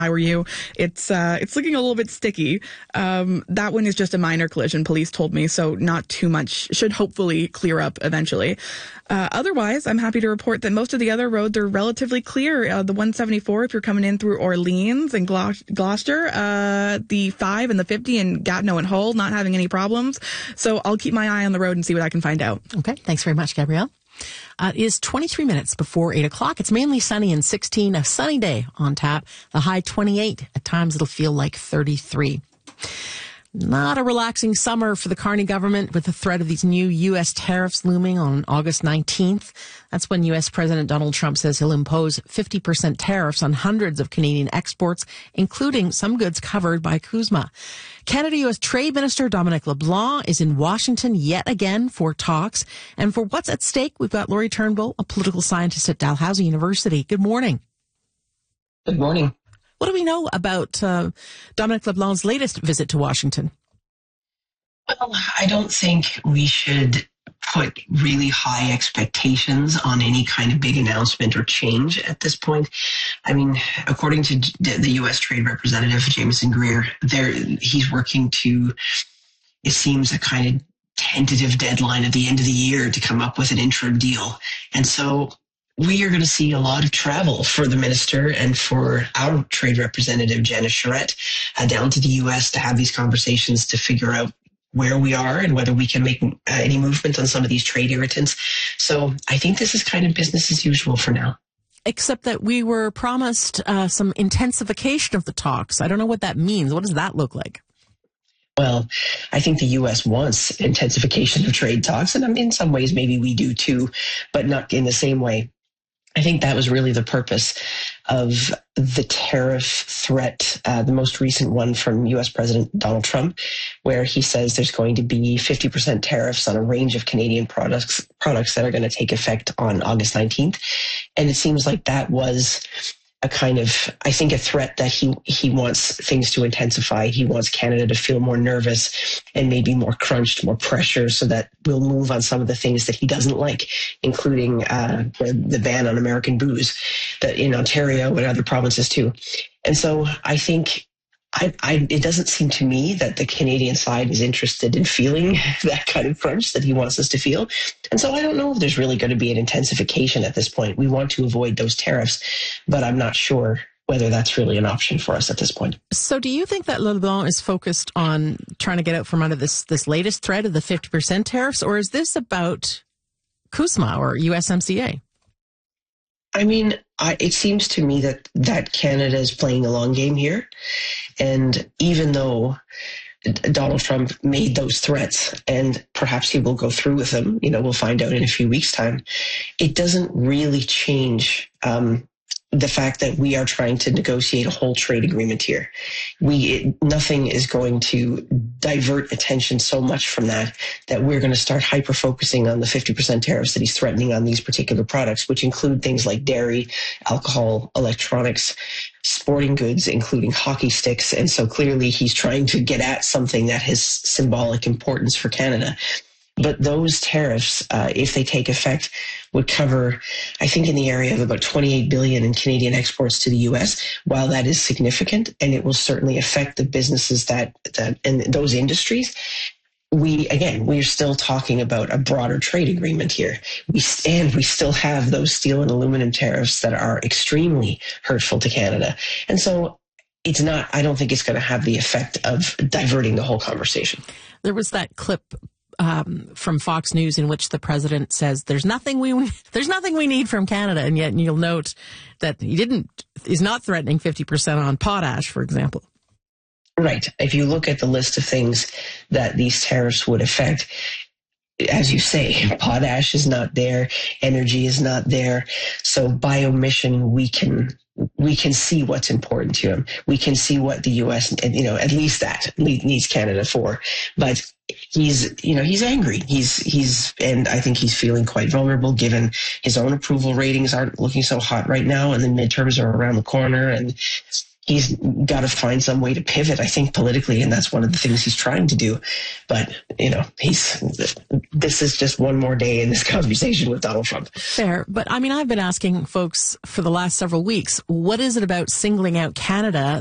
I were you, it's looking a little bit sticky. That one is just a minor collision, police told me, so not too much. Should hopefully clear up eventually. Otherwise, I'm happy to report that most of the other roads are relatively clear. The 174, if you're coming in through Orleans and Gloucester, the 5 and the 50 in Gatineau and Hull, not having any problems. So I'll keep my eye on the road and see what I can find out. Okay, thanks very much, Gabrielle. It is 23 minutes before 8 o'clock. It's mainly sunny and 16, a sunny day on tap. The high 28. At times it'll feel like 33. Not a relaxing summer for the Carney government with the threat of these new U.S. tariffs looming on August 19th. That's when U.S. President Donald Trump says he'll impose 50% tariffs on hundreds of Canadian exports, including some goods covered by CUSMA. Canada-U.S. Trade Minister Dominic LeBlanc is in Washington yet again for talks. And for what's at stake, we've got Laurie Turnbull, a political scientist at Dalhousie University. Good morning. Good morning. What do we know about Dominic LeBlanc's latest visit to Washington? Well, I don't think we should put really high expectations on any kind of big announcement or change at this point. I mean, according to the U.S. Trade Representative, Jameson Greer, he's working to, it seems, a kind of tentative deadline at the end of the year to come up with an interim deal. And so we are going to see a lot of travel for the minister and for our trade representative, Janice Charette, down to the U.S. to have these conversations to figure out where we are and whether we can make any movement on some of these trade irritants. So I think this is kind of business as usual for now. Except that we were promised some intensification of the talks. I don't know what that means. What does that look like? Well, I think the U.S. wants intensification of trade talks, and in some ways maybe we do too, but not in the same way. I think that was really the purpose of the tariff threat, the most recent one from U.S. President Donald Trump, where he says there's going to be 50% tariffs on a range of Canadian products that are going to take effect on August 19th. And it seems like that was a kind of, I think, a threat that he wants things to intensify. He wants Canada to feel more nervous and maybe more crunched, more pressure, so that we'll move on some of the things that he doesn't like, including the ban on American booze that in Ontario and other provinces too. And so I think it doesn't seem to me that the Canadian side is interested in feeling that kind of crunch that he wants us to feel. And so I don't know if there's really going to be an intensification at this point. We want to avoid those tariffs, but I'm not sure whether that's really an option for us at this point. So do you think that LeBlanc is focused on trying to get out from under this latest threat of the 50% tariffs, or is this about CUSMA or USMCA? I mean, it seems to me that Canada is playing a long game here. And even though Donald Trump made those threats, and perhaps he will go through with them, we'll find out in a few weeks' time, it doesn't really change the fact that we are trying to negotiate a whole trade agreement here. Nothing is going to divert attention so much from that we're going to start hyper-focusing on the 50% tariffs that he's threatening on these particular products, which include things like dairy, alcohol, electronics, sporting goods, including hockey sticks. And so clearly he's trying to get at something that has symbolic importance for Canada. But those tariffs, if they take effect, would cover, I think, in the area of about $28 billion in Canadian exports to the U.S. While that is significant, and it will certainly affect the businesses that and those industries, we're still talking about a broader trade agreement here. We still have those steel and aluminum tariffs that are extremely hurtful to Canada. And so I don't think it's going to have the effect of diverting the whole conversation. There was that clip from Fox News in which the president says there's nothing we need from Canada, and yet you'll note that he's not threatening 50% on potash, for example. Right. If you look at the list of things that these tariffs would affect, as you say, potash is not there, energy is not there. So by omission, we can see what's important to him. We can see what the U.S., at least that needs Canada for. But he's angry. And I think he's feeling quite vulnerable given his own approval ratings aren't looking so hot right now, and the midterms are around the corner. And he's got to find some way to pivot, I think, politically, and that's one of the things he's trying to do. But, this is just one more day in this conversation with Donald Trump. Fair. But I mean, I've been asking folks for the last several weeks, what is it about singling out Canada